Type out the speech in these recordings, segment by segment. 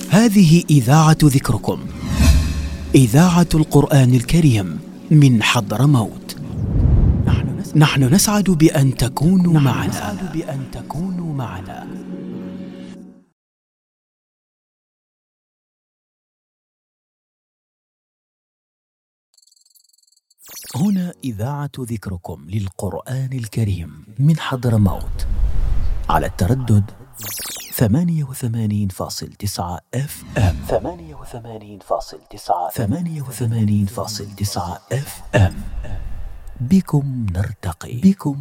هذه إذاعة ذكركم، إذاعة القرآن الكريم من حضرموت. نحن نسعد بأن تكونوا معنا. هنا إذاعة ذكركم للقرآن الكريم من حضرموت على التردد 88.9 FM. 88.9 FM. بكم نرتقي.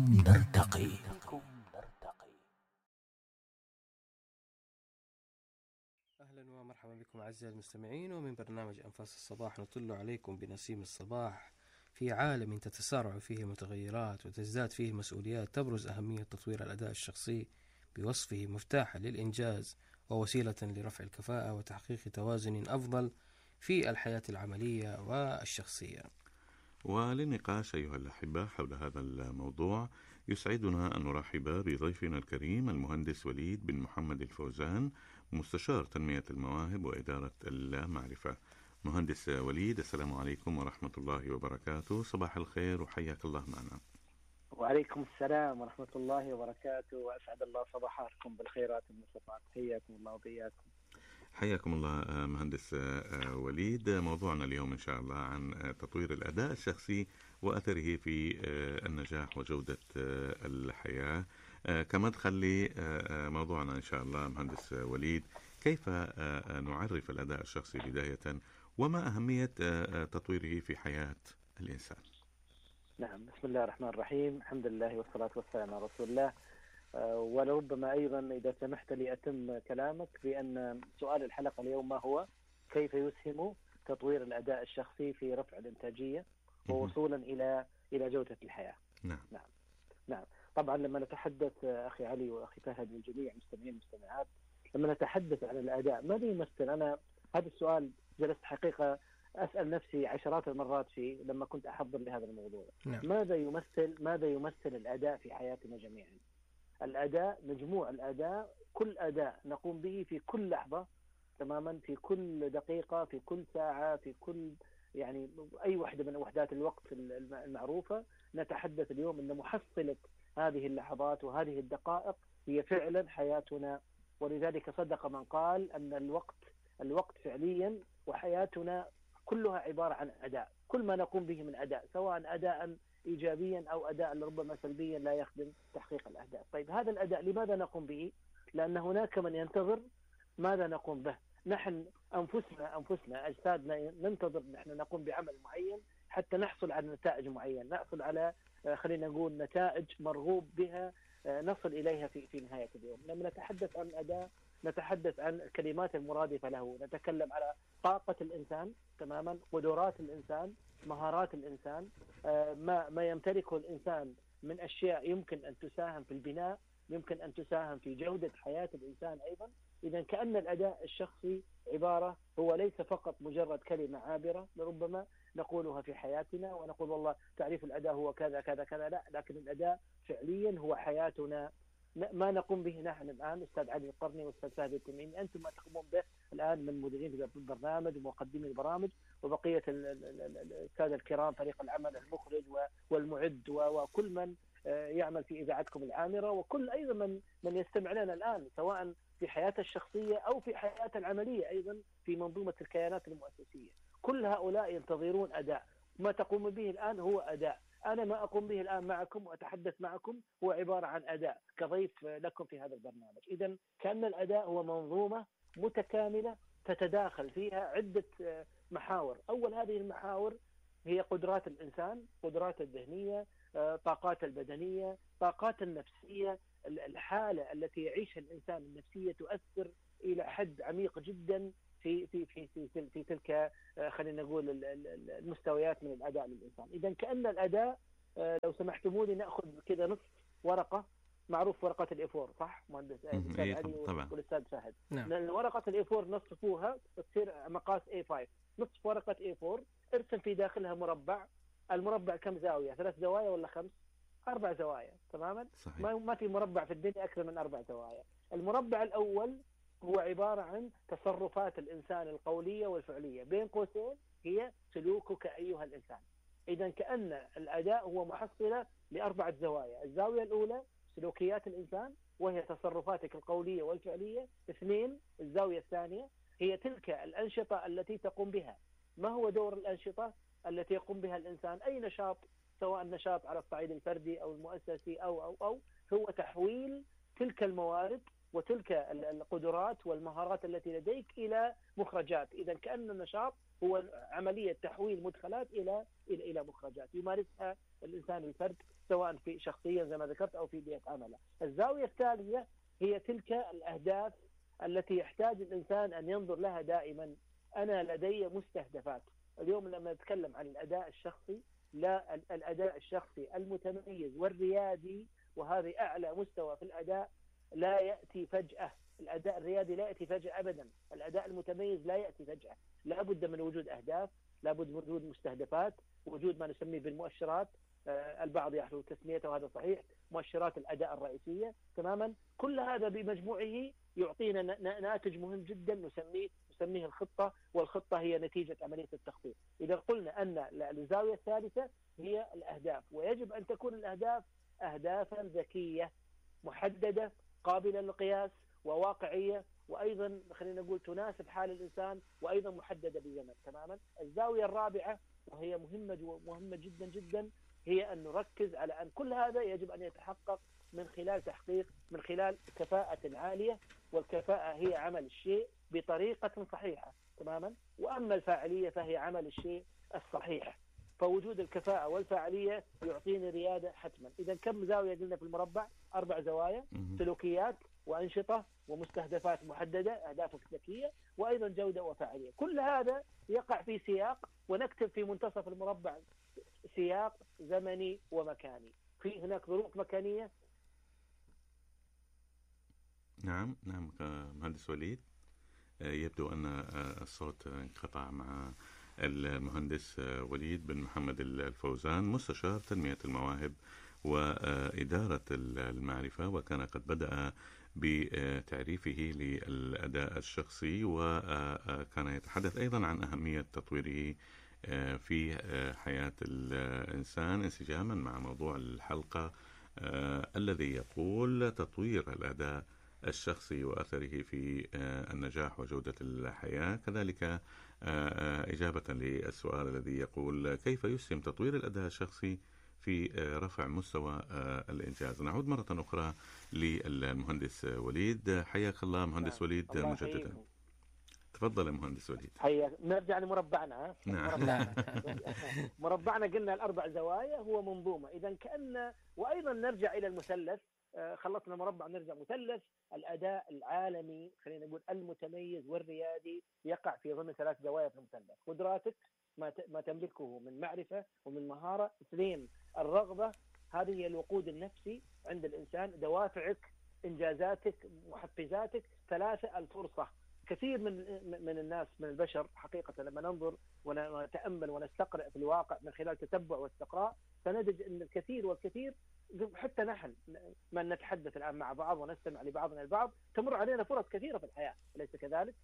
أهلا ومرحبا بكم أعزائي المستمعين، ومن برنامج أنفاس الصباح نطل عليكم بنسيم الصباح في عالم تتسارع فيه المتغيرات وتزداد فيه المسؤوليات. تبرز أهمية تطوير الأداء الشخصي بوصفه مفتاحا للإنجاز ووسيلة لرفع الكفاءة وتحقيق توازن أفضل في الحياة العملية والشخصية. وللنقاش أيها الأحبة حول هذا الموضوع يسعدنا أن نرحب بضيفنا الكريم المهندس وليد بن محمد الفوزان، مستشار تنمية المواهب وإدارة المعرفة. مهندس وليد، السلام عليكم ورحمة الله وبركاته. صباح الخير وحياك الله معنا. وعليكم السلام ورحمة الله وبركاته، وأسعد الله صباحكم بالخيرات المستطاعة. حياكم الله وبياكم. حياكم الله مهندس وليد. موضوعنا اليوم إن شاء الله عن تطوير الأداء الشخصي وأثره في النجاح وجودة الحياة. كمدخل لموضوعنا إن شاء الله مهندس وليد، كيف نعرف الأداء الشخصي بداية، وما أهمية تطويره في حياة الإنسان؟ نعم، بسم الله الرحمن الرحيم، الحمد لله والصلاة والسلام على رسول الله. ولربما أيضا إذا سمحت لي أتم كلامك بأن سؤال الحلقة اليوم ما هو؟ كيف يسهم تطوير الأداء الشخصي في رفع الإنتاجية ووصولا إلى جودة الحياة. نعم. طبعا لما نتحدث أخي علي وأخي فهد والجميع مستمعين ومستمعات، لما نتحدث عن الأداء ماذا يمثل؟ أنا هذا السؤال جلست حقيقة أسأل نفسي عشرات المرات فيه لما كنت أحضر لهذا الموضوع. ماذا يمثل الأداء في حياتنا جميعا؟ الأداء، مجموع الأداء، كل أداء نقوم به في كل لحظة تماما، في كل دقيقة، في كل ساعة، في كل يعني أي وحدة من وحدات الوقت المعروفة. نتحدث اليوم أن محصلة هذه اللحظات وهذه الدقائق هي فعلا حياتنا. ولذلك صدق من قال أن الوقت فعليا وحياتنا كلها عبارة عن أداء. كل ما نقوم به من أداء، سواء أداء إيجابيا أو أداء ربما سلبيا لا يخدم تحقيق الأهداف. طيب هذا الأداء لماذا نقوم به؟ لأن هناك من ينتظر ماذا نقوم به. نحن أنفسنا أجسادنا ننتظر نحن نقوم بعمل معين حتى نحصل على نتائج معينة، نحصل على خلينا نقول نتائج مرغوب بها نصل إليها في نهاية اليوم. لما نتحدث عن الأداء نتحدث عن الكلمات المرادفة له، نتكلم على طاقة الإنسان تماما، قدرات الإنسان، مهارات الإنسان، ما يمتلكه الإنسان من أشياء يمكن أن تساهم في البناء، يمكن أن تساهم في جودة حياة الإنسان أيضا. إذا كأن الأداء الشخصي عبارة هو ليس فقط مجرد كلمة عابرة لربما نقولها في حياتنا ونقول والله تعريف الأداء هو كذا كذا كذا، لا، لكن الأداء فعليا هو حياتنا. ما نقوم به نحن الآن، أستاذ علي القرني وأستاذ فهد التميمي، أنتم ما تقومون به الآن من مديرين البرنامج ومقدمي البرامج وبقية السادة الكرام، فريق العمل، المخرج والمعد وكل من يعمل في إذاعتكم العامرة، وكل أيضا من يستمع لنا الآن سواء في حياته الشخصية أو في حياته العملية أيضا في منظومة الكيانات المؤسسية. كل هؤلاء ينتظرون أداء. ما تقوم به الآن هو أداء. أنا ما أقوم به الآن معكم وأتحدث معكم هو عبارة عن أداء كضيف لكم في هذا البرنامج. إذن كأن الأداء هو منظومة متكاملة تتداخل فيها عدة محاور. أول هذه المحاور هي قدرات الإنسان، قدرات الذهنية، طاقات البدنية، طاقات النفسية. الحالة التي يعيشها الإنسان النفسية تؤثر إلى حد عميق جدا في في في في, في تلك خلينا نقول المستويات من الأداء للإنسان. إذا كأن الأداء لو سمحتموا لي نأخذ كذا نصف ورقة، معروف ورقة الإيفور صح مهندس الأستاذ علي والأستاذ فهد؟ لأن ورقة الإيفور نصفوها تصير مقاس A5. نصف ورقة A4 ارسم في داخلها مربع. المربع كم زاوية؟ 3 زوايا ولا 5؟ 4 زوايا تماما. ما في مربع في الدنيا أكثر من 4 زوايا. المربع الأول هو عبارة عن تصرفات الإنسان القولية والفعلية، بين قوسين هي سلوكك أيها الإنسان. إذا كأن الأداء هو محصلة لأربعة زوايا. الزاوية الأولى سلوكيات الإنسان وهي تصرفاتك القولية والفعلية. 2 الزاوية الثانية هي تلك الأنشطة التي تقوم بها. ما هو دور الأنشطة التي يقوم بها الإنسان؟ أي نشاط، سواء نشاط على الصعيد الفردي أو المؤسسي أو هو تحويل تلك الموارد وتلك القدرات والمهارات التي لديك إلى مخرجات. إذا كأن النشاط هو عملية تحويل مدخلات إلى مخرجات يمارسها الإنسان الفرد، سواء في شخصيا زي ما ذكرت أو في بيئة عمله. الزاوية الثالثة هي تلك الأهداف التي يحتاج الإنسان أن ينظر لها دائما. أنا لدي مستهدفات. اليوم لما نتكلم عن الأداء الشخصي، لا، الأداء الشخصي المتميز والريادي، وهذه أعلى مستوى في الأداء، لا يأتي فجأة. الأداء الريادي لا يأتي فجأة أبدا. الأداء المتميز لا يأتي فجأة. لا بد من وجود أهداف، لا بد من وجود مستهدفات، وجود ما نسميه بالمؤشرات. البعض يحلو تسميته وهذا صحيح، مؤشرات الأداء الرئيسية تماما. كل هذا بمجموعه يعطينا ناتج مهم جدا نسميه الخطة، والخطة هي نتيجة عملية التخطيط. إذا قلنا أن الزاوية الثالثة هي الأهداف، ويجب أن تكون الأهداف أهدافا ذكية محددة قابلة للقياس وواقعية، وأيضا خلينا نقول تناسب حال الإنسان، وأيضا محددة بزمن تماما. الزاوية الرابعة وهي مهمة جدا جدا هي أن نركز على أن كل هذا يجب أن يتحقق من خلال كفاءة عالية، والكفاءة هي عمل الشيء بطريقة صحيحة تماما، وأما الفاعلية فهي عمل الشيء الصحيح. فوجود الكفاءة والفاعلية يعطيني ريادة حتما. إذا كم زاوية قلنا في المربع؟ 4 زوايا: سلوكيات وأنشطة ومستهدفات محددة، أهدافك ذكية، وأيضا جودة وفاعلية. كل هذا يقع في سياق، ونكتب في منتصف المربع سياق زمني ومكاني. في هناك ظروف مكانية. نعم مهندس وليد، يبدو أن الصوت انقطع مع المهندس وليد بن محمد الفوزان، مستشار تنمية المواهب وإدارة المعرفة، وكان قد بدأ بتعريفه للأداء الشخصي، وكان يتحدث أيضا عن أهمية تطويره في حياة الإنسان انسجاما مع موضوع الحلقة الذي يقول تطوير الأداء الشخصي وأثره في النجاح وجودة الحياة. كذلك إجابة للسؤال الذي يقول كيف يسهم تطوير الأداء الشخصي في رفع مستوى الإنجاز. نعود مرة أخرى للمهندس وليد. حياك الله مهندس وليد مجددا. تفضل يا مهندس وليد. حياك. نرجع لمربعنا. نعم. مربعنا قلنا ال4 زوايا هو منظومة. إذا كأن، وأيضا نرجع إلى المثلث. خلصنا مربع نرجع مثلث. الأداء العالمي خلينا نقول المتميز والريادي يقع في ضمن 3 زوايا في المثلث: قدراتك، ما تملكه من معرفة ومن مهارة. 2 الرغبة، هذه هي الوقود النفسي عند الإنسان، دوافعك، إنجازاتك، محفزاتك. 3 الفرصة. كثير من الناس، من البشر حقيقة، لما ننظر ونتأمل ونستقرأ في الواقع من خلال تتبع واستقراء، فنجد أن الكثير والكثير، حتى نحن من نتحدث الآن مع بعض ونستمع لبعضنا البعض، تمر علينا فرص كثيرة في الحياة، أليس كذلك؟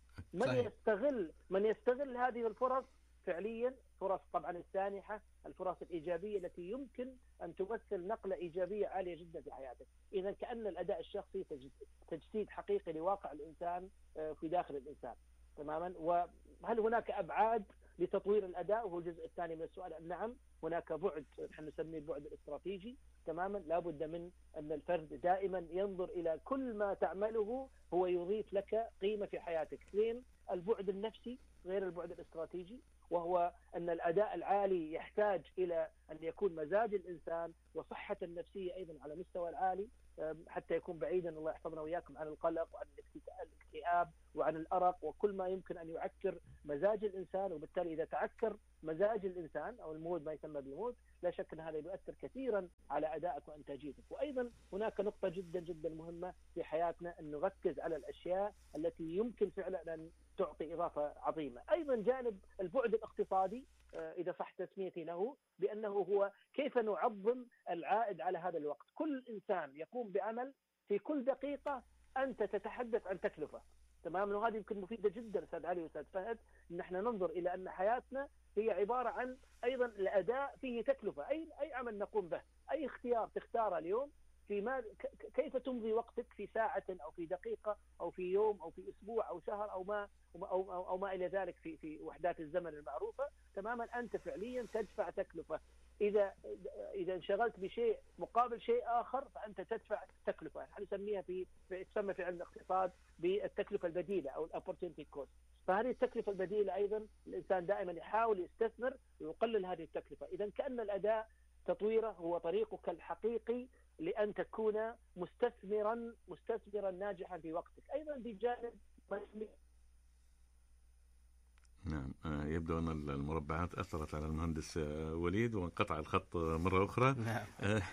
من يستغل هذه الفرص فعليا، فرص طبعا السانحة، الفرص الإيجابية التي يمكن أن تمثل نقلة إيجابية عالية جدا في حياتك. إذا كأن الأداء الشخصي تجسيد حقيقي لواقع الإنسان في داخل الإنسان تماما. وهل هناك أبعاد لتطوير الأداء؟ وهو الجزء الثاني من السؤال. نعم، هناك بعد نحن نسميه البعد الاستراتيجي تماما. لا بد من أن الفرد دائما ينظر إلى كل ما تعمله هو يضيف لك قيمة في حياتك. 2 البعد النفسي غير البعد الاستراتيجي، وهو أن الأداء العالي يحتاج إلى أن يكون مزاج الإنسان وصحة النفسية أيضا على مستوى العالي، حتى يكون بعيدا الله يحفظنا وإياكم عن القلق وعن الاكتئاب وعن الأرق وكل ما يمكن أن يعكر مزاج الإنسان. وبالتالي إذا تعكر مزاج الإنسان أو المود، ما يسمى بالمود، لا شك أن هذا يؤثر كثيرا على أدائك وإنتاجيتك. وأيضا هناك نقطة جدا جدا مهمة في حياتنا، أن نركز على الأشياء التي يمكن فعلا أن تعطي إضافة عظيمة. أيضا جانب البعد الاقتصادي، إذا صح تسميتي له، بأنه هو كيف نعظم العائد على هذا الوقت. كل إنسان يقوم بعمل، في كل دقيقة أنت تتحدث عن تكلفة تماما. وهذه يمكن مفيدة جدا أستاذ علي وأستاذ فهد، إن احنا ننظر إلى أن حياتنا هي عبارة عن أيضا الأداء فيه تكلفة. أي عمل نقوم به، أي اختيار تختاره اليوم، في ما كيف تمضي وقتك في ساعة أو في دقيقة أو في يوم أو في أسبوع أو شهر أو ما إلى ذلك في وحدات الزمن المعروفة تماما. أنت فعليا تدفع تكلفة. إذا انشغلت بشيء مقابل شيء آخر فأنت تدفع تكلفة. نسميها تسمى في علم الاقتصاد بالتكلفة البديلة أو الopportunity cost. فهذه التكلفة البديلة أيضا الإنسان دائما يحاول يستثمر ويقلل هذه التكلفة. إذا كأن الأداء تطويره هو طريقك الحقيقي لأن تكون مستثمرا ناجحا في وقتك. أيضا بجانب نعم، يبدو أن المربعات أثرت على المهندس وليد وانقطع الخط مرة أخرى. نعم.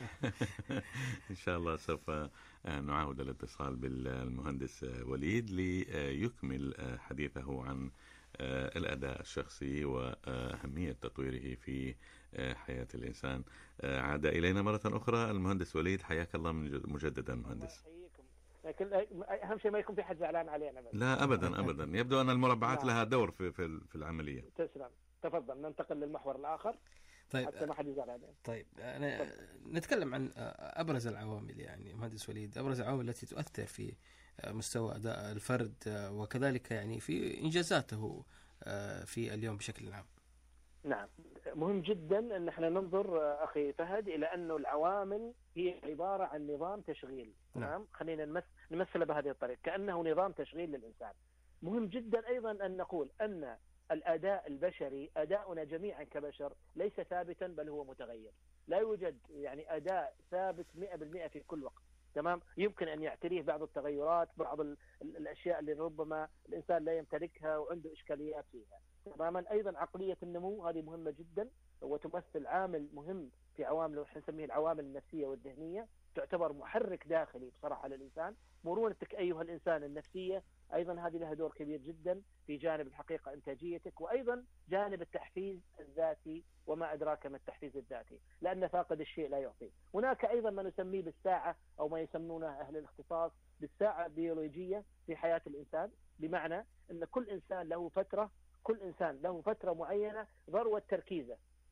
إن شاء الله سوف نعاود الاتصال بالمهندس وليد ليكمل حديثه عن الأداء الشخصي وأهمية تطويره في حياة الإنسان. عاد إلينا مرة أخرى المهندس وليد، حياك الله مجددا مهندس. لكن أهم شيء ما يكون في حد زعلان علينا بس. لا أبدا أبدا، يبدو أن المربعات لها دور في العملية. تسلم، تفضل ننتقل للمحور الآخر. طيب حتى ما حد يزعل علينا. طيب نتكلم عن أبرز العوامل، يعني مهندس وليد، أبرز العوامل التي تؤثر في مستوى أداء الفرد وكذلك يعني في إنجازاته في اليوم بشكل عام. نعم، مهم جدا أن احنا ننظر أخي فهد إلى أنه العوامل هي عبارة عن نظام تشغيل. تمام، خلينا نمثل بهذه الطريقة كأنه نظام تشغيل للإنسان. مهم جدا أيضا أن نقول أن الأداء البشري، أداؤنا جميعا كبشر ليس ثابتا بل هو متغير. لا يوجد يعني أداء ثابت 100% في كل وقت. تمام، يمكن أن يعتريه بعض التغيرات، بعض الأشياء اللي ربما الإنسان لا يمتلكها وعنده إشكاليات فيها. تماما. أيضا عقلية النمو هذه مهمة جدا وتمثل عامل مهم في عوامل نسميه العوامل النفسية والذهنية، تعتبر محرك داخلي بصراحة للإنسان. مرونتك أيها الإنسان النفسية أيضا هذه لها دور كبير جدا في جانب الحقيقة إنتاجيتك، وأيضا جانب التحفيز الذاتي، وما أدراك ما التحفيز الذاتي، لأن فاقد الشيء لا يعطي. هناك أيضا ما نسميه بالساعة أو ما يسمونه أهل الاختصاص بالساعة البيولوجية في حياة الإنسان، بمعنى أن كل إنسان له فترة معينة ذروة تركيزه.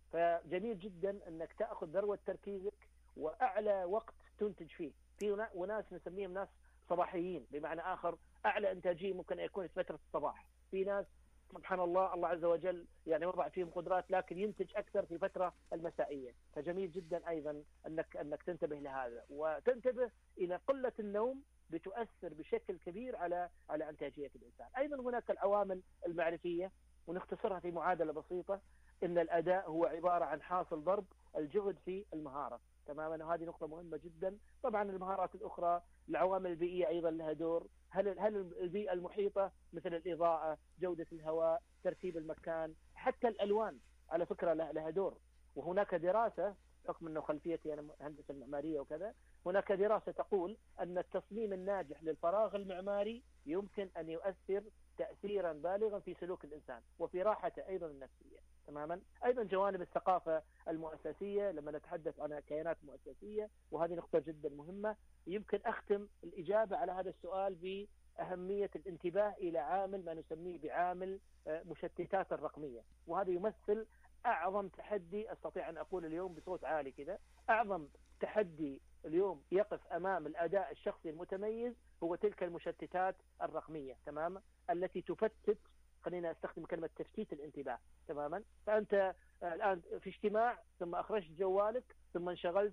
فجميل جدا أنك تأخذ ذروة تركيزك وأعلى وقت تنتج فيه. في وناس نسميهم ناس صباحيين، بمعنى آخر أعلى إنتاجية ممكن يكون في فترة الصباح. في ناس سبحان الله عز وجل يعني وضع فيهم قدرات لكن ينتج أكثر في فترة المسائية. فجميل جدا أيضا أنك تنتبه لهذا، وتنتبه إلى قلة النوم بتؤثر بشكل كبير على إنتاجية الإنسان. أيضا هناك العوامل المعرفية، ونختصرها في معادلة بسيطة، إن الأداء هو عبارة عن حاصل ضرب الجهد في المهارة. تماما، وهذه نقطة مهمة جدا. طبعا المهارات الأخرى، العوامل البيئية أيضا لها دور. هل البيئة المحيطة مثل الإضاءة، جودة الهواء، ترتيب المكان، حتى الألوان على فكرة لها دور. وهناك دراسة، بحكم أنه خلفيتي أنا هندسة المعمارية وكذا، هناك دراسة تقول أن التصميم الناجح للفراغ المعماري يمكن أن يؤثر تأثيرا بالغا في سلوك الإنسان وفي راحته أيضا النفسية. تماما. أيضا جوانب الثقافة المؤسسية، لما نتحدث عن كيانات مؤسسية، وهذه نقطة جدا مهمة. يمكن أختم الإجابة على هذا السؤال بأهمية الانتباه إلى عامل ما نسميه بعامل مشتتات الرقمية. وهذا يمثل أعظم تحدي أستطيع أن أقول اليوم بصوت عالي كذا، أعظم تحدي اليوم يقف أمام الأداء الشخصي المتميز هو تلك المشتتات الرقمية. تماما، التي تفتت، خلينا استخدم كلمة تفتيت الانتباه. تماما. فأنت الآن في اجتماع ثم أخرجت جوالك ثم انشغلت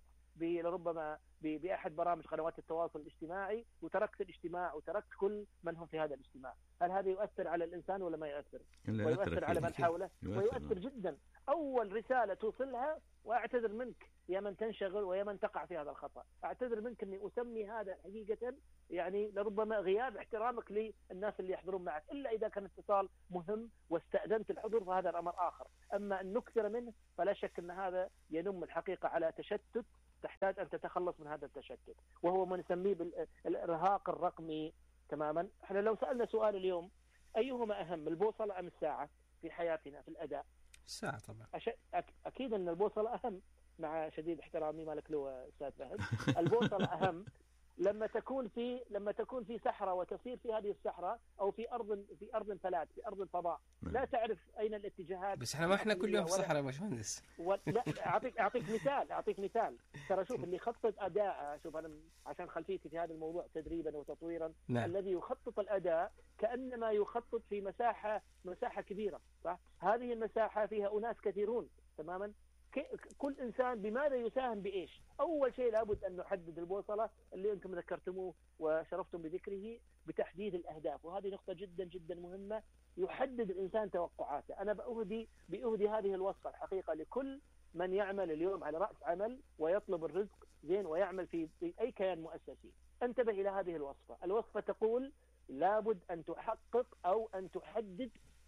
لربما بأحد برامج قنوات التواصل الاجتماعي وتركت الاجتماع وتركت كل من هم في هذا الاجتماع. هل هذا يؤثر على الإنسان ولا ما يؤثر؟ ويؤثر على من حوله، ويؤثر جدا. أول رسالة توصلها: وأعتذر منك يا من تنشغل ويا من تقع في هذا الخطأ، أعتذر منك أني أسمي هذا حقيقة يعني لربما غياب احترامك للناس اللي يحضرون معك، إلا إذا كان اتصال مهم واستأذنت الحضور فهذا الأمر آخر. أما أن نكثر منه فلا شك أن هذا ينم الحقيقة على تشتت، تحتاج أن تتخلص من هذا التشتت، وهو ما نسميه بالإرهاق الرقمي. تماما. احنا لو سألنا سؤال اليوم: أيهما أهم، البوصلة أم الساعة في حياتنا في الأداء؟ الساعة طبعا. أكيد أن البوصلة أهم، مع شديد احترامي مالك له أستاذ فهد. البوصلة أهم. لما تكون في صحراء وتصير في هذه الصحراء او في ارض فلات، في ارض فضاء، لا تعرف اين الاتجاهات. بس احنا ما احنا كل يوم في صحراء يا باشمهندس. لا اعطيك مثال. ترى شوف، اللي يخطط اداء، شوف انا عشان خلفيتي في هذا الموضوع تدريبا وتطويرا، نعم. الذي يخطط الاداء كانما يخطط في مساحه كبيره، صح؟ هذه المساحه فيها اناس كثيرون تماما. كل انسان بماذا يساهم بايش؟ اول شيء لابد ان نحدد البوصله اللي انتم ذكرتموه وشرفتم بذكره بتحديد الاهداف، وهذه نقطه جدا جدا مهمه. يحدد الانسان توقعاته. انا باهدي هذه الوصفه الحقيقه لكل من يعمل اليوم على راس عمل ويطلب الرزق زين ويعمل في اي كيان مؤسسي. انتبه الى هذه الوصفه تقول لابد ان تحقق او ان تحدد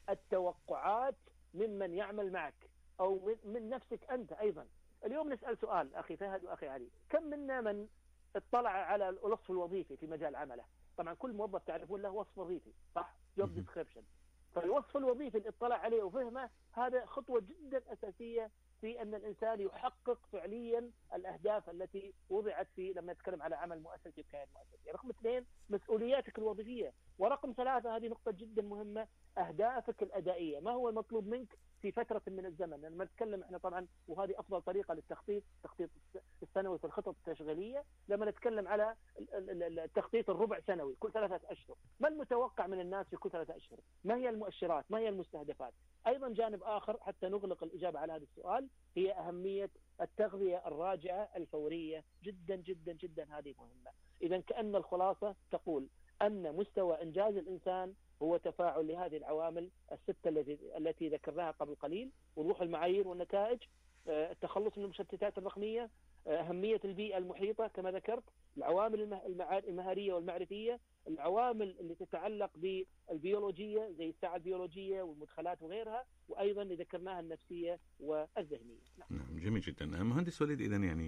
التوقعات ممن يعمل معك أو من نفسك أنت أيضا. اليوم نسأل سؤال أخي فهد وأخي علي، كم منا من اطلع على الوصف الوظيفي في مجال عمله؟ طبعا كل موظف تعرفون له وصف وظيفي، صح؟ جوب ديسكريبشن. فالوصف الوظيفي اللي اطلع عليه وفهمه هذا خطوة جدا أساسية في أن الإنسان يحقق فعليا الأهداف التي وضعت في لما نتكلم على عمل مؤسسي وكيان مؤسسي. رقم 2 مسؤولياتك الوظيفية، ورقم 3 هذه نقطة جدا مهمة، أهدافك الأدائية. ما هو المطلوب منك في فترة من الزمن؟ لما نتكلم احنا طبعا، وهذه أفضل طريقة للتخطيط، تخطيط السنوي في الخطط التشغيلية. لما نتكلم على التخطيط الربع سنوي كل 3 أشهر، ما المتوقع من الناس في كل 3 أشهر؟ ما هي المؤشرات؟ ما هي المستهدفات؟ أيضا جانب آخر حتى نغلق الإجابة على هذا السؤال هي أهمية التغذية الراجعة الفورية، جدا جدا جدا هذه مهمة. إذا كأن الخلاصة تقول أن مستوى إنجاز الإنسان هو تفاعل لهذه العوامل الستة التي ذكرناها قبل قليل: وضوح المعايير والنتائج، التخلص من المشتتات الرقمية، أهمية البيئة المحيطة كما ذكرت، العوامل المهارية والمعرفية، العوامل اللي تتعلق بالبيولوجية زي الساعة البيولوجية والمدخلات وغيرها، وأيضا اللي ذكرناها النفسية والذهنية. نعم جميل جدا. مهندس وليد، إذن يعني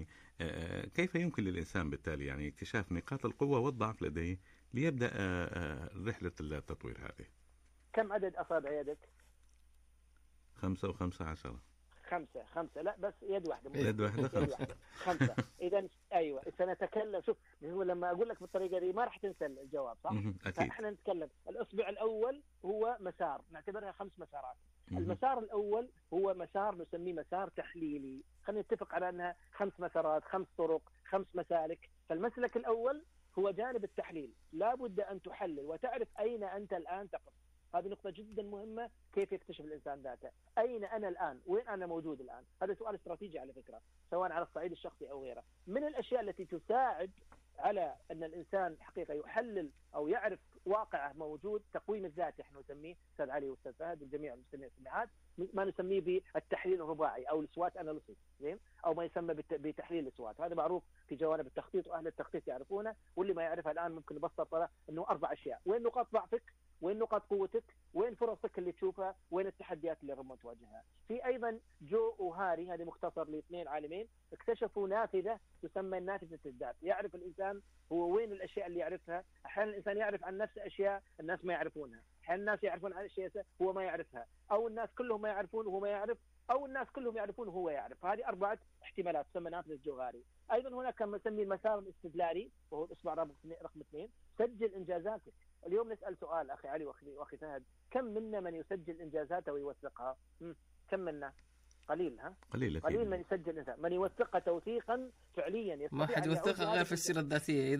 كيف يمكن للإنسان بالتالي يعني اكتشاف نقاط القوة والضعف لديه ليبدأ رحلة التطوير هذه؟ كم عدد أصابع يدك؟ 5 و5 10. 5 لا بس يد واحدة. يد واحدة 5. إذا أيوة سنتكلم. شوف هو لما أقول لك بالطريقة دي ما راح تنسى الجواب، صح؟ أكيد. فإحنا نتكلم الأصبع الأول هو مسار، نعتبرها 5 مسارات. المسار الأول هو مسار نسميه مسار تحليلي. خلينا نتفق على أنها 5 مسارات، 5 طرق، 5 مسالك. فالمسلك الأول هو جانب التحليل. لا بد أن تحلل وتعرف أين أنت الآن تقف. هذه نقطة جدا مهمة. كيف يكتشف الإنسان ذاته؟ أين أنا الآن؟ وين أنا موجود الآن؟ هذا سؤال استراتيجي على فكرة، سواء على الصعيد الشخصي أو غيره. من الأشياء التي تساعد على أن الإنسان حقيقة يحلل أو يعرف واقعه موجود تقويم الذات، احنا نسميه أستاذ علي وأستاذ فهد والجميع المستمعين والمستمعات ما نسميه بالتحليل الرباعي أو السوات أناليسيس، زين، أو ما يسمى بتحليل السوات. هذا معروف في جوانب التخطيط وأهل التخطيط يعرفونه، واللي ما يعرفها الآن ممكن نبسط أنه 4 أشياء: وين نقاط ضعفك، وين نقاط قوتك، وين فرصك اللي تشوفها، وين التحديات اللي ربما تواجهها. في أيضا جو وهاري، هذه مختصر لاثنين عالمين اكتشفوا نافذة تسمى نافذة الذات. يعرف الإنسان هو وين الأشياء اللي يعرفها. أحيانا الإنسان يعرف عن نفسه أشياء الناس ما يعرفونها، أحيانا الناس يعرفون عن أشياء هو ما يعرفها، أو الناس كلهم ما يعرفون وهو ما يعرف، أو الناس كلهم يعرفون وهو يعرف. هذه 4 احتمالات تسمى نافذة جوهري. أيضا هناك ما نسميه المسار الاستدلالي، وهو الإصبع رقم 2. سجل إنجازاتك. اليوم نسأل سؤال أخي علي وأخي فهد: كم منا من يسجل إنجازاته ويوثقها؟ كم منا؟ قليل. قليل من يسجل إنجازاته، من يوثقها توثيقا فعليا. ما حد يوثقها غير في السيرة الذاتية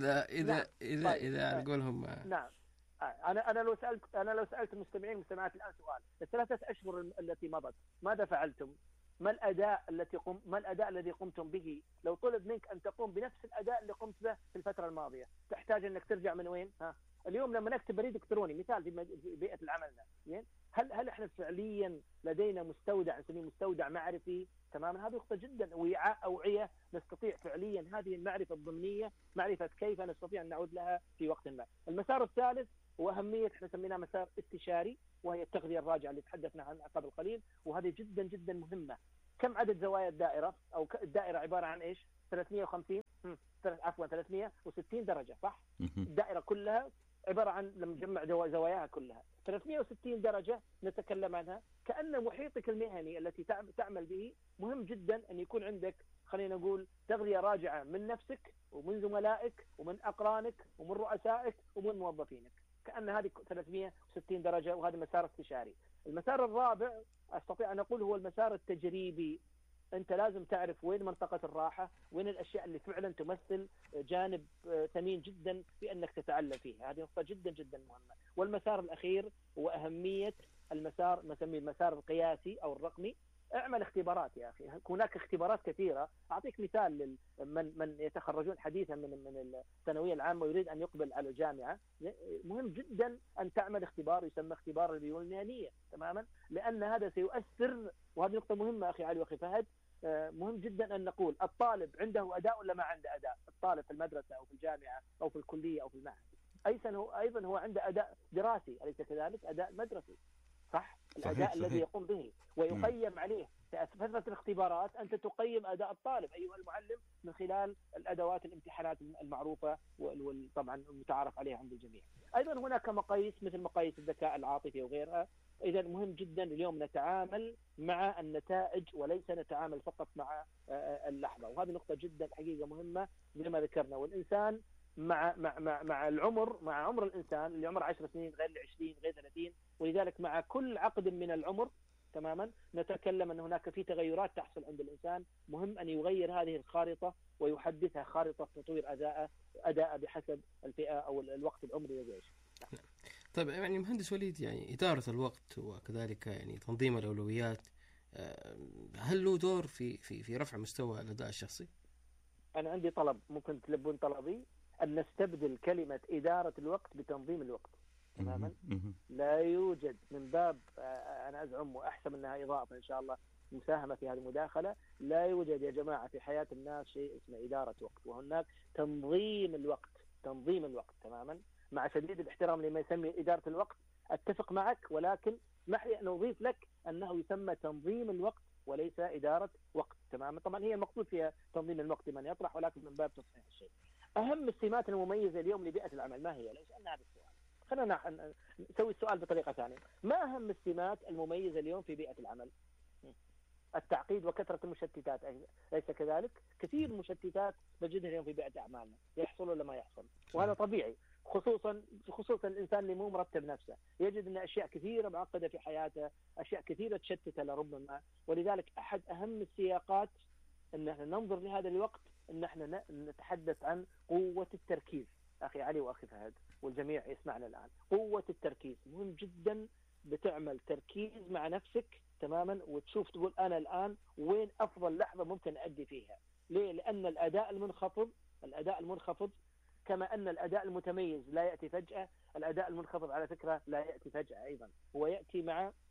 إذا نقولهم. نعم. أنا لو سألت المستمعين والمستمعات الآن سؤال: ال3 أشهر التي مضت ماذا فعلتم؟ ما الأداء الذي قمتم به؟ لو طلب منك أن تقوم بنفس الأداء اللي قمت به في الفترة الماضية، تحتاج أنك ترجع من وين؟ اليوم لما نكتب بريد إلكتروني، مثال في بيئة العملنا، هل احنا فعليا لدينا مستودع نسميه مستودع معرفي؟ تماما. هذه نقطة جدا. وعاء أوعية نستطيع فعليا هذه المعرفة الضمنية، معرفة كيف نستطيع أن نعود لها في وقت ما. المسار الثالث هو أهمية، احنا سميناه مسار استشاري، وهي التغذية الراجعة اللي تحدثنا عنها قبل قليل، وهذه جدا جدا مهمة. كم عدد زوايا الدائرة؟ أو الدائرة عبارة عن إيش؟ 360 درجة، صح؟ الدائرة كلها عبارة عن لما نجمع زواياها كلها 360 درجة نتكلم عنها. كأن محيطك المهني التي تعمل به مهم جدا أن يكون عندك خلينا نقول تغذية راجعة من نفسك ومن زملائك ومن أقرانك ومن رؤسائك ومن موظفينك، كأن هذه 360 درجة، وهذا مسار استشاري. المسار الرابع أستطيع أن أقول هو المسار التجريبي. أنت لازم تعرف وين منطقة الراحة، وين الأشياء اللي فعلا تمثل جانب ثمين جدا في أنك تتعلم فيها. هذه نقطة جدا جدا مهمة. والمسار الأخير هو أهمية المسار، نسميه المسار القياسي أو الرقمي. اعمل اختبارات يا أخي، هناك اختبارات كثيرة. أعطيك مثال من يتخرجون حديثا من الثانوية العامة ويريد أن يقبل على الجامعة. مهم جدا أن تعمل اختبار يسمى اختبار الميول المهنية تماما، لأن هذا سيؤثر. وهذه نقطة مهمة أخي علي وأخي فهد. مهم جدا أن نقول الطالب عنده أداء ولا ما عنده أداء. الطالب في المدرسة أو في الجامعة أو في الكلية أو في المعهد أيضا هو عنده أداء دراسي، أليس كذلك؟ أداء مدرسي، صح؟ الأداء صحيح. الذي يقوم به ويقيم عليه. في فترة الاختبارات أنت تقيم أداء الطالب أيها المعلم من خلال الأدوات الامتحانات المعروفة طبعا المتعارف عليها عند الجميع. أيضا هناك مقاييس مثل مقاييس الذكاء العاطفي وغيرها. إذا مهم جدا اليوم نتعامل مع النتائج وليس نتعامل فقط مع اللحظة، وهذه نقطة جدا حقيقة مهمة زي ما ذكرنا. والإنسان مع العمر، مع عمر الإنسان اللي عمره 10 سنين غير 20 غير 30، ولذلك مع كل عقد من العمر تماما نتكلم أن هناك في تغيرات تحصل عند الإنسان. مهم أن يغير هذه الخارطة ويحدثها خارطة تطوير أداء بحسب الفئة أو الوقت العمري الذي يعيشه. طيب يعني مهندس وليد، يعني إدارة الوقت وكذلك يعني تنظيم الأولويات، هل له دور في رفع مستوى الأداء الشخصي؟ أنا عندي طلب، ممكن تلبون طلبي أن نستبدل كلمة إدارة الوقت بتنظيم الوقت تماما. لا يوجد من باب أنا أزعم وأحسب أنها إضافة إن شاء الله مساهمة في هذه المداخلة، لا يوجد يا جماعة في حياة الناس شيء اسمه إدارة وقت، وهناك تنظيم الوقت. تنظيم الوقت تماما، مع شديد الاحترام لما يسمي إدارة الوقت. أتفق معك، ولكن محي أن أضيف لك أنه يسمى تنظيم الوقت وليس إدارة وقت تماما. طبعا هي المقصود فيها تنظيم الوقت من يطرح، ولكن من باب تصحيح الشيء. أهم السمات المميزة اليوم لبيئة العمل ما هي؟ لو سألنا هذا السؤال، خلينا نسوي السؤال بطريقة ثانية. ما أهم السمات المميزة اليوم في بيئة العمل؟ التعقيد وكثرة المشتتات، ليس كذلك؟ كثير مشتتات نجدها اليوم في بيئة أعمالنا، يحصل ولا ما يحصل، وهذا طبيعي. خصوصا الإنسان اللي مو مرتب نفسه يجد أن أشياء كثيرة معقدة في حياته، أشياء كثيرة تشتت لربما. ولذلك أحد أهم السياقات أن احنا ننظر لهذا الوقت أن احنا نتحدث عن قوة التركيز. أخي علي وأخي فهد والجميع يسمعنا الآن، قوة التركيز مهم جدا. بتعمل تركيز مع نفسك تماما وتشوف تقول أنا الآن وين أفضل لحظة ممكن أؤدي فيها. ليه؟ لأن الأداء المنخفض كما أن الأداء المتميز لا يأتي فجأة، الأداء المنخفض على فكرة لا يأتي فجأة أيضا، هو يأتي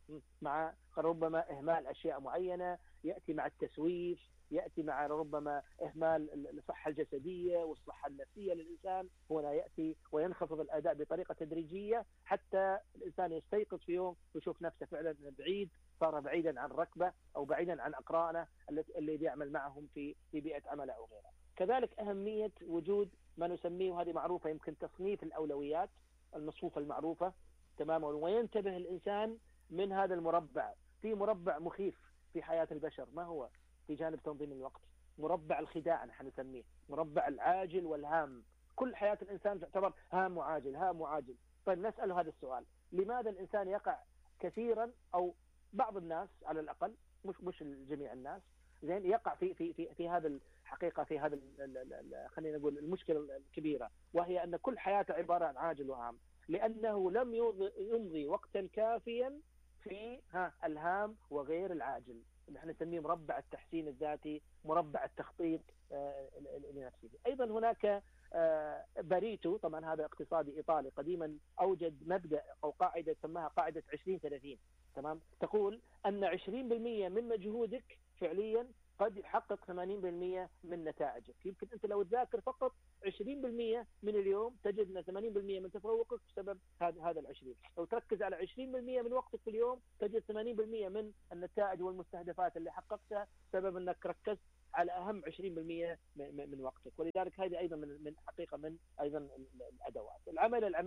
مع ربما إهمال أشياء معينة، يأتي مع التسويف، يأتي مع ربما إهمال الصحة الجسدية والصحة النفسية للإنسان. هنا يأتي وينخفض الأداء بطريقة تدريجية حتى الإنسان يستيقظ في يوم ويشوف نفسه فعلا صار بعيدا عن ركبة أو بعيدا عن أقرانه اللي يعمل معهم في بيئة عمل أو غيرها. كذلك أهمية وجود ما نسميه، وهذه معروفة يمكن، تصنيف الأولويات، المصفوفة المعروفة تماما. وينتبه الإنسان من هذا المربع. في مربع مخيف في حياة البشر، ما هو؟ في جانب تنظيم الوقت مربع الخداع نحن نسميه، مربع العاجل والهام. كل حياة الإنسان تعتبر هام وعاجل هام وعاجل. طيب نسأل هذا السؤال، لماذا الإنسان يقع كثيرا أو بعض الناس على الأقل، مش جميع الناس، زين، يقع في هذا الحقيقة، في هذا خلينا نقول المشكلة الكبيرة، وهي أن كل حياته عبارة عن عاجل وهام، لأنه لم يمضي وقتا كافيا في الهام وغير العاجل. نحن نسميه مربع التحسين الذاتي، مربع التخطيط لنفسه. أيضا هناك باريتو، طبعا هذا اقتصادي إيطالي قديما أوجد مبدأ أو قاعدة سماها قاعدة 20-30 تمام، تقول أن 20% من مجهودك فعليا قد يحقق 80% من نتائجك. يمكن أنت لو تذاكر فقط 20% من اليوم تجد أن 80% من تفوقك بسبب هذا 20. لو تركز على 20% من وقتك في اليوم تجد 80% من النتائج والمستهدفات اللي حققتها بسبب أنك ركزت على أهم 20% من وقتك. ولذلك هذه أيضا من حقيقة من أيضا الأدوات. العمل العميق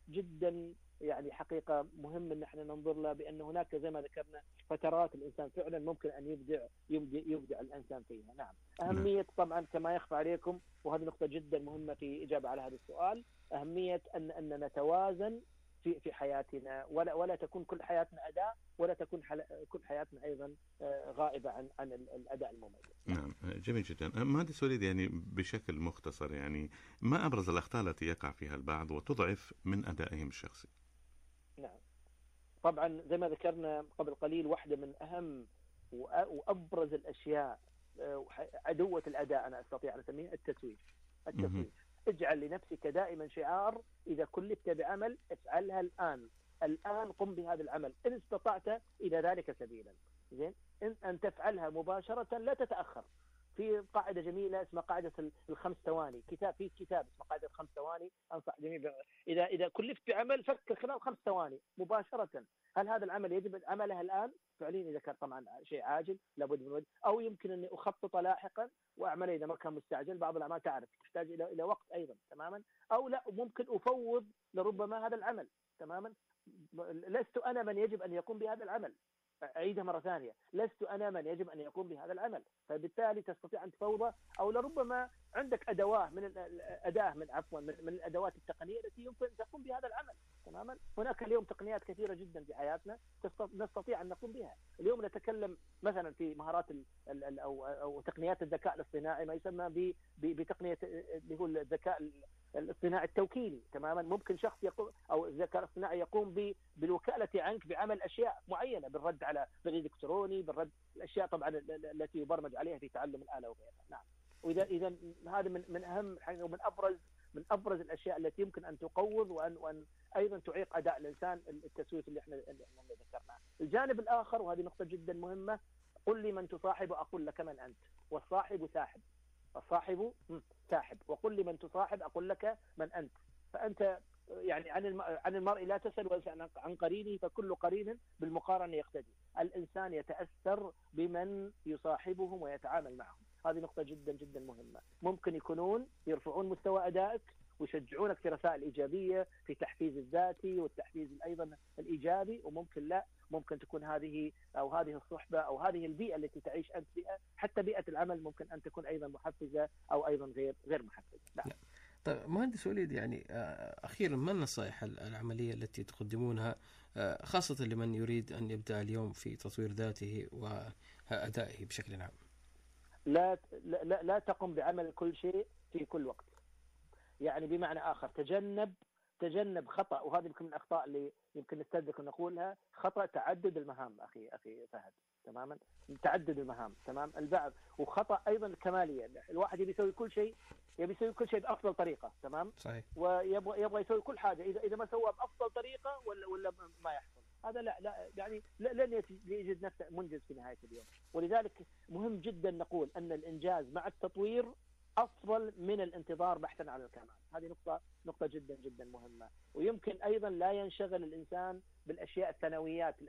جدا يعني حقيقة مهم ان احنا ننظر له، بان هناك زي ما ذكرنا فترات الانسان فعلا ممكن ان يبدع الانسان فيها. نعم. اهمية طبعا كما يخفى عليكم، وهذه نقطة جدا مهمة في اجابة على هذا السؤال، اهمية ان نتوازن في حياتنا، ولا تكون كل حياتنا اداء، ولا تكون كل حياتنا ايضا غائبة عن الاداء المميز. نعم، جميل جدا. مهندس وليد، يعني بشكل مختصر، يعني ما ابرز الاخطاء التي يقع فيها البعض وتضعف من ادائهم الشخصي؟ نعم، طبعا زي ما ذكرنا قبل قليل، واحدة من أهم وأبرز الأشياء عدوة الأداء أنا أستطيع أن أسميها التسويف. اجعل لنفسك دائما شعار: إذا كلفت بعمل افعلها الآن قم بهذا العمل إن استطعت إلى ذلك سبيلا. زين، أن تفعلها مباشرة لا تتأخر. في قاعدة جميلة اسمها قاعدة الخمس ثواني، في كتاب اسمه قاعدة الخمس ثواني، أنصح جميع إذا كلفت بعمل فكر خلال 5 ثواني مباشرة، هل هذا العمل يجب عمله الآن فعليا إذا كان طبعا شيء عاجل لابد من وقت، أو يمكن أني أخطط لاحقا وأعمله إذا ما كان مستعجل. بعض الأعمال تعرف تحتاج إلى وقت أيضا تماما، أو لا ممكن أفوض لربما هذا العمل تماما. لست أنا من يجب أن يقوم بهذا العمل، أعيدها مرة ثانية، لست أنا من يجب أن يقوم بهذا العمل، فبالتالي تستطيع أن تفوضه، أو لربما عندك أداة من الأدوات التقنية التي يمكن أن تقوم بهذا العمل تماما. هناك اليوم تقنيات كثيرة جدا في حياتنا نستطيع أن نقوم بها. اليوم نتكلم مثلا في مهارات أو تقنيات الذكاء الاصطناعي، ما يسمى بتقنية اللي هو الذكاء الاصطناعي التوكيلي تماما. ممكن شخص يقوم او الذكاء الاصطناعي يقوم بالوكالة عنك بعمل اشياء معينة، بالرد على بريد الكتروني، بالرد الاشياء طبعا التي يبرمج عليها في تعلم الآلة وغيرها. نعم. واذا هذا من اهم حاجة ومن ابرز الاشياء التي يمكن ان تقوض وان ايضا تعيق اداء الانسان، التسويف اللي احنا ذكرناه. الجانب الاخر، وهذه نقطة جدا مهمة: قل لي من تصاحب اقول لك من انت، والصاحب ساحب، الصاحب ساحب، وقل لمن تصاحب أقول لك من أنت. فأنت يعني عن المرء لا تسأل واسأل عن قرينه، فكل قرين بالمقارنة يقتدي. الإنسان يتأثر بمن يصاحبهم ويتعامل معهم. هذه نقطة جدا جدا مهمة. ممكن يكونون يرفعون مستوى أدائك ويشجعونك في رسائل إيجابية في تحفيز الذاتي والتحفيز أيضا الإيجابي، وممكن لا، ممكن تكون هذه الصحبة أو هذه البيئة التي تعيش أنت فيها، حتى بيئة العمل ممكن أن تكون أيضا محفزة أو أيضا غير محفزة. نعم. طيب مهندس وليد، يعني أخيرا ما النصائح العملية التي تقدمونها خاصة لمن يريد أن يبدأ اليوم في تطوير ذاته وأدائه بشكل عام؟ لا تقم بعمل كل شيء في كل وقت. يعني بمعنى آخر تجنب خطأ، وهذه يمكن من الأخطاء اللي يمكن نستدرك ونقولها، خطأ تعدد المهام أخي فهد تماما. تعدد المهام تمام البعض، وخطأ أيضا الكمالية. الواحد يبي يسوي كل شيء بأفضل طريقة تمام، صحيح. ويبغى يسوي كل حاجة إذا ما سوى بأفضل طريقة ولا ما يحصل. هذا لا يعني لن يجد نفسه منجز في نهاية اليوم. ولذلك مهم جدا نقول أن الإنجاز مع التطوير أفضل من الانتظار بحثا عن الكمال. هذه نقطة جدا جدا مهمة. ويمكن أيضا لا ينشغل الإنسان بالأشياء الثانويات،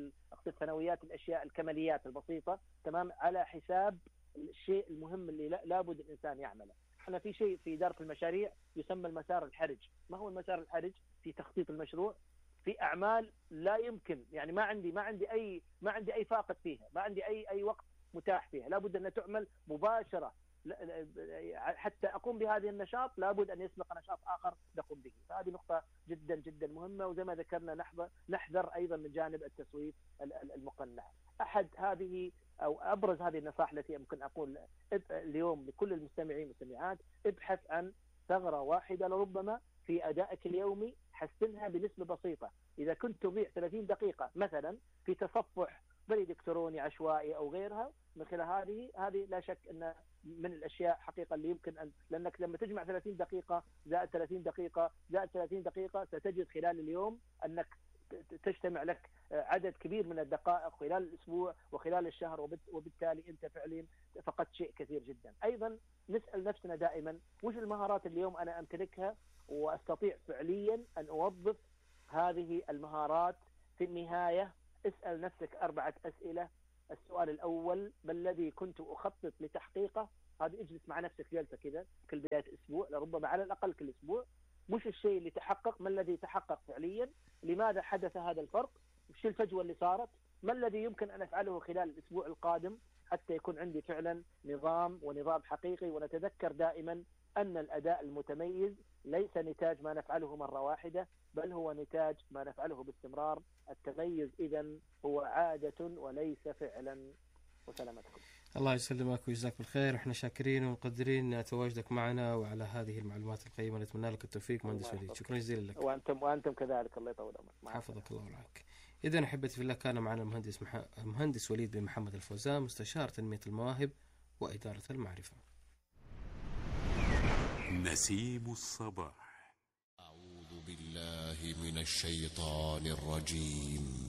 الأشياء الكماليات البسيطة تمام، على حساب الشيء المهم اللي لابد الإنسان يعمله. احنا في شيء في إدارة المشاريع يسمى المسار الحرج. ما هو المسار الحرج؟ في تخطيط المشروع، في أعمال لا يمكن، يعني ما عندي أي فاقد فيها، ما عندي أي وقت متاح فيها، لابد أن تعمل مباشرة. حتى أقوم بهذه النشاط لابد أن يسبق نشاط آخر نقوم به. فهذه نقطة جدا جدا مهمة. وزي ما ذكرنا نحذر أيضا من جانب التسويف المقنع. أحد هذه أو أبرز هذه النصائح التي يمكن أقول اليوم لكل المستمعين والمستمعات: ابحث عن ثغرة واحدة لربما في أدائك اليومي، حسنها بنسبة بسيطة. إذا كنت تضيع 30 دقيقة مثلا في تصفح بريد إلكتروني عشوائي أو غيرها، من خلال هذه لا شك أن من الأشياء حقيقة اللي يمكن لأنك لما تجمع 30 دقيقة زائد 30 دقيقة زائد 30 دقيقة ستجد خلال اليوم أنك تجتمع لك عدد كبير من الدقائق خلال الأسبوع وخلال الشهر، وبالتالي أنت فعليا فقدت شيء كثير جدا. أيضا نسأل نفسنا دائما: وش المهارات اليوم أنا أمتلكها وأستطيع فعليا أن أوظف هذه المهارات؟ في النهاية اسأل نفسك 4 أسئلة. السؤال الأول: ما الذي كنت أخطط لتحقيقه؟ هذا اجلس مع نفسك جلسة كذا كل بداية أسبوع، لربما على الأقل كل أسبوع، مش الشيء اللي تحقق، ما الذي تحقق فعليا، لماذا حدث هذا الفرق، وش الفجوة اللي صارت، ما الذي يمكن أن أفعله خلال الأسبوع القادم حتى يكون عندي فعلا نظام حقيقي. ونتذكر دائما أن الأداء المتميز ليس نتاج ما نفعله مرة واحدة، بل هو نتاج ما نفعله باستمرار. التميز إذن هو عادة وليس فعلا. وسلامتكم. الله يسلمك ويجزاك بالخير. احنا شاكرين ومقدرين تواجدك معنا وعلى هذه المعلومات القيمة. نتمنى لك التوفيق مهندس وليد. شكرا جزيلا لك. وأنتم كذلك. الله يطول عمرك. حفظك الله ورعاك. إذا أحبتي في الله، كان معنا المهندس وليد بن محمد الفوزان، مستشار تنمية المواهب وإدارة المعرفة. نسيم الصباح. أعوذ بالله من الشيطان الرجيم.